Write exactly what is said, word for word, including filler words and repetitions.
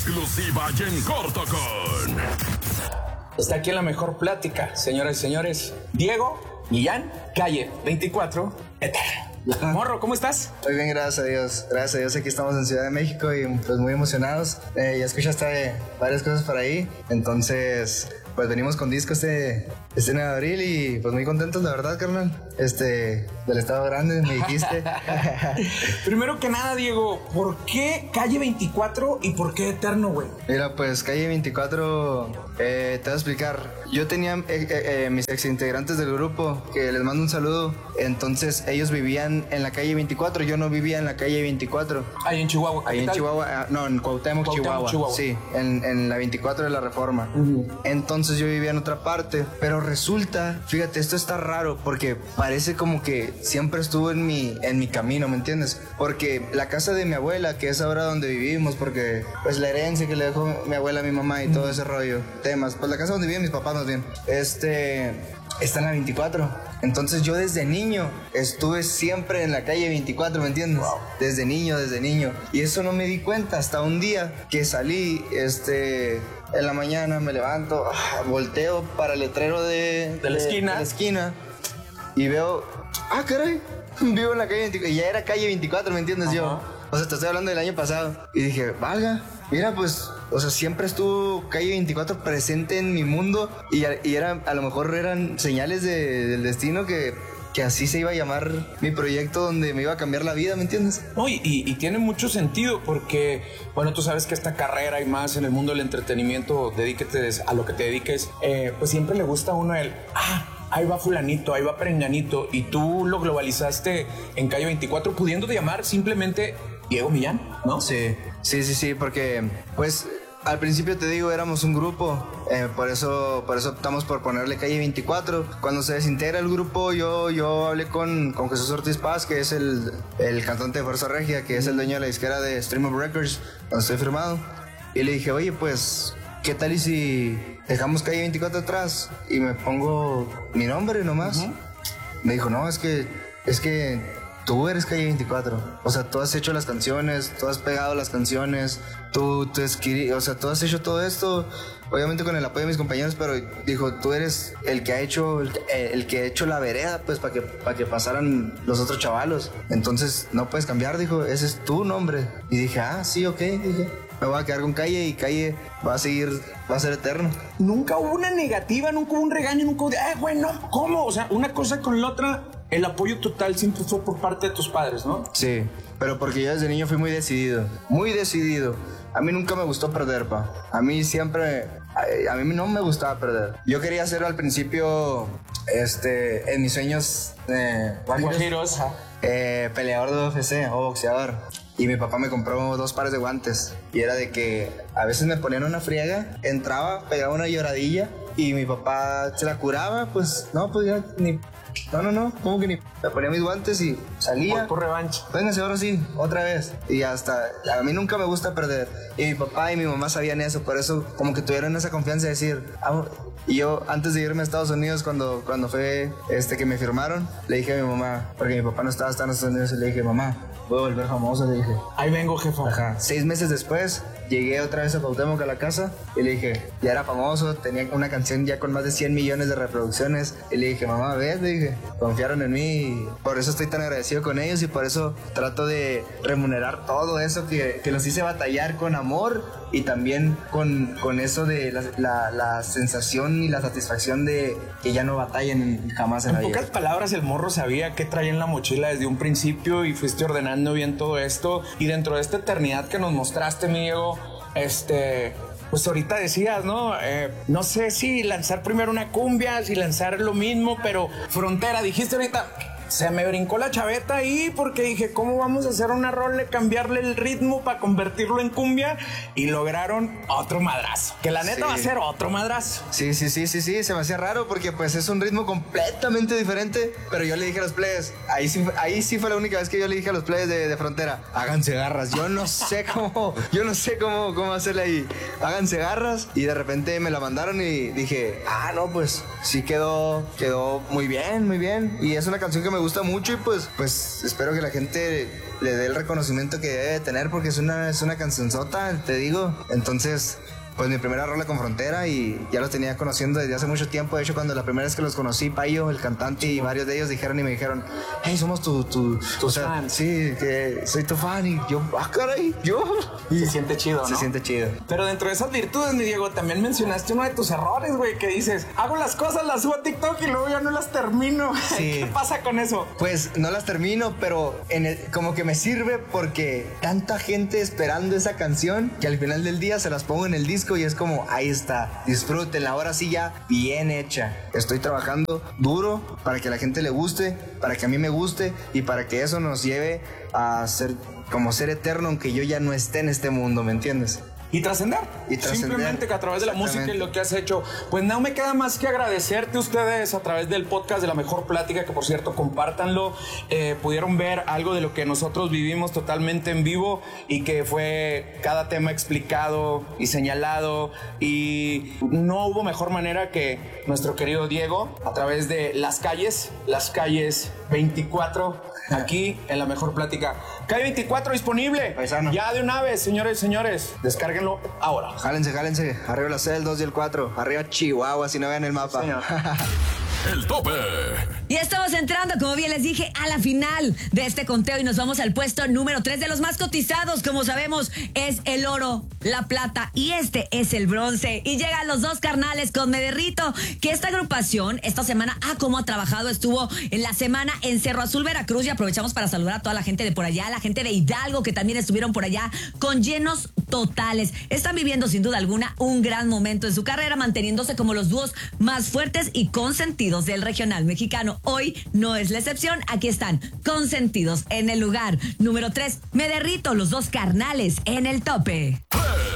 Exclusiva y en corto con... Está aquí en la mejor plática, señoras y señores. Diego Millán, calle veinticuatro, Eterna. Morro, ¿cómo estás? Muy bien, gracias a Dios. Gracias a Dios, aquí estamos en Ciudad de México y pues muy emocionados. Eh, ya escuchaste varias cosas por ahí, entonces pues venimos con disco este, este nueve de abril y pues muy contentos, la verdad, carnal. Este, del Estado Grande, me dijiste. Primero que nada, Diego, ¿por qué calle veinticuatro y por qué Eterno, güey? Mira, pues calle veinticuatro, eh, te voy a explicar. Yo tenía eh, eh, eh, mis exintegrantes del grupo, que les mando un saludo. Entonces ellos vivían en la calle veinticuatro, yo no vivía en la calle veinticuatro. Ahí en Chihuahua. Ahí en Chihuahua, no, en Cuauhtémoc, Cuauhtémoc, Chihuahua. Chihuahua. Sí, en, en la veinticuatro de la Reforma. Uh-huh. Entonces yo vivía en otra parte, pero resulta, fíjate, esto está raro porque parece como que siempre estuvo en mi, en mi camino, ¿me entiendes? Porque la casa de mi abuela, que es ahora donde vivimos, porque pues la herencia que le dejó mi abuela a mi mamá y todo ese rollo, temas, pues la casa donde viven mis papás más bien, este, está en la veinticuatro. Entonces yo desde niño estuve siempre en la calle veinticuatro, ¿me entiendes? Wow. Desde niño, desde niño. Y eso no me di cuenta hasta un día que salí, este, en la mañana me levanto, volteo para el letrero de, de la esquina. De la esquina y veo, ah, caray, vivo en la calle veinticuatro. Y ya era calle veinticuatro, ¿me entiendes? Uh-huh. Yo, o sea, te estoy hablando del año pasado. Y dije, valga, mira, pues, o sea, siempre estuvo calle veinticuatro presente en mi mundo. Y, y era, a lo mejor eran señales de, del destino que, que así se iba a llamar mi proyecto donde me iba a cambiar la vida, ¿me entiendes? No, y, y, y tiene mucho sentido porque, bueno, tú sabes que esta carrera y más en el mundo del entretenimiento, dedíquete a lo que te dediques, eh, pues siempre le gusta a uno el, ah, ahí va fulanito, ahí va perenganito, y tú lo globalizaste en calle veinticuatro, pudiéndote llamar simplemente Diego Millán, ¿no? Sí, sí, sí, sí, porque pues al principio te digo, éramos un grupo, eh, por eso por eso optamos por ponerle calle veinticuatro. Cuando se desintegra el grupo, yo, yo hablé con, con Jesús Ortiz Paz, que es el, el cantante de Fuerza Regia, que es el dueño de la disquera de Stream of Records, donde estoy firmado, y le dije, oye, pues, ¿qué tal y si dejamos calle veinticuatro atrás y me pongo mi nombre nomás? Uh-huh. Me dijo, no, es que, es que tú eres calle veinticuatro. O sea, tú has hecho las canciones, tú has pegado las canciones, tú, tú escribí, o sea, tú has hecho todo esto, obviamente con el apoyo de mis compañeros, pero dijo, tú eres el que ha hecho, el, el que ha hecho la vereda, pues, para que, para que pasaran los otros chavalos. Entonces, no puedes cambiar, dijo, ese es tu nombre. Y dije, ah, sí, ok, dije, me voy a quedar con Calle y Calle va a seguir, va a ser eterno. Nunca hubo una negativa, nunca hubo un regaño, nunca hubo de, eh, güey, no, ¿cómo? O sea, una cosa con la otra, el apoyo total siempre fue por parte de tus padres, ¿no? Sí, pero porque yo desde niño fui muy decidido, muy decidido. A mí nunca me gustó perder, pa. A mí siempre, a, a mí no me gustaba perder. Yo quería ser al principio, este, en mis sueños, eh, guajiros, eh, peleador de U F C o boxeador. Y mi papá me compró dos pares de guantes. Y era de que a veces me ponían una friega, entraba, pegaba una lloradilla y mi papá se la curaba, pues no, pues ya ni... No, no, no, ¿cómo que ni? Me ponía mis guantes y salía. Por, por revancha. Véngase ahora sí, otra vez. Y hasta, a mí nunca me gusta perder. Y mi papá y mi mamá sabían eso, por eso como que tuvieron esa confianza de decir... Ah, y yo, antes de irme a Estados Unidos, cuando, cuando fue este, que me firmaron, le dije a mi mamá, porque mi papá no estaba, estaba en Estados Unidos, y le dije, mamá, voy a volver famoso, le dije. Ahí vengo, jefa. Ajá. Seis meses después, llegué otra vez a Cuauhtémoc a la casa y le dije, ya era famoso, tenía una canción ya con más de cien millones de reproducciones. Y le dije, mamá, ves, le dije, confiaron en mí y por eso estoy tan agradecido con ellos y por eso trato de remunerar todo eso que, que los hice batallar con amor y también con, con eso de la, la, la sensación y la satisfacción de que ya no batallen jamás en, en la vida. En pocas palabras, el morro sabía qué traía en la mochila desde un principio y fuiste ordenando bien todo esto. Y dentro de esta eternidad que nos mostraste, mi Diego, este... pues ahorita decías, ¿no? Eh, no sé si lanzar primero una cumbia, si lanzar lo mismo, pero Frontera, dijiste ahorita... Se me brincó la chaveta ahí porque dije, ¿cómo vamos a hacer una rola, cambiarle el ritmo para convertirlo en cumbia? Y lograron otro madrazo. Que la neta sí va a ser otro madrazo. Sí, sí, sí, sí, sí. Se me hacía raro porque pues es un ritmo completamente diferente. Pero yo le dije a los players, ahí sí, ahí sí fue la única vez que yo le dije a los players de, de Frontera, háganse garras. Yo no sé cómo, yo no sé cómo, cómo hacerle ahí. Háganse garras. Y de repente me la mandaron y dije, ah, no, pues sí quedó, quedó muy bien, muy bien. Y es una canción que me gusta mucho y pues, pues espero que la gente le dé el reconocimiento que debe tener, porque es una, es una cancionzota, te digo. Entonces, pues mi primera rola con Frontera, y ya los tenía conociendo desde hace mucho tiempo. De hecho, cuando la primera vez que los conocí, Payo, el cantante, y varios de ellos dijeron y me dijeron, hey, somos tu, tu, tus o sea, fans. Sí, que soy tu fan. Y yo, ah, caray, yo. Y se siente chido, ¿no? Se siente chido. Pero dentro de esas virtudes, mi Diego, también mencionaste uno de tus errores, güey, que dices, hago las cosas, las subo a TikTok y luego ya no las termino. Sí. ¿Qué pasa con eso? Pues no las termino, pero en el, como que me sirve porque tanta gente esperando esa canción que al final del día se las pongo en el disco y es como, ahí está, disfrútenla, ahora sí ya bien hecha. Estoy trabajando duro para que a la gente le guste, para que a mí me guste y para que eso nos lleve a ser como ser eterno, aunque yo ya no esté en este mundo, ¿me entiendes? Y trascender. Y trascender. Simplemente que a través de la música y lo que has hecho, pues no me queda más que agradecerte a ustedes a través del podcast de La Mejor Plática, que por cierto, compártanlo. Eh, pudieron ver algo de lo que nosotros vivimos totalmente en vivo y que fue cada tema explicado y señalado, y no hubo mejor manera que nuestro querido Diego a través de las calles, las calles veinticuatro, aquí en La Mejor Plática. Calle veinticuatro disponible. Paisano. Ya de una vez, señores y señores. Descárguenlo ahora. Jálense, jálense. Arriba la C, el dos y el cuatro. Arriba Chihuahua, si no vean el mapa. Señor. El tope. Y estamos entrando, como bien les dije, a la final de este conteo y nos vamos al puesto número tres de los más cotizados. Como sabemos, es el oro, la plata y este es el bronce. Y llegan los dos carnales con Me Derrito, que esta agrupación esta semana, ah, cómo ha trabajado, estuvo en la semana en Cerro Azul, Veracruz, y aprovechamos para saludar a toda la gente de por allá, la gente de Hidalgo que también estuvieron por allá con llenos totales. Están viviendo sin duda alguna un gran momento en su carrera, manteniéndose como los dúos más fuertes y consentidos del regional mexicano. Hoy no es la excepción. Aquí están, consentidos en el lugar número tres. Me Derrito, los dos carnales en el tope. Hey.